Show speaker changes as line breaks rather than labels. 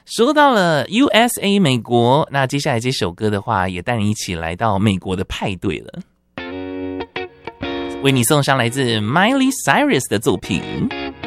说到了 USA 美国，那接下来这首歌的话，也带你一起来到美国的派对了。为你送上来自 Miley Cyrus 的作品。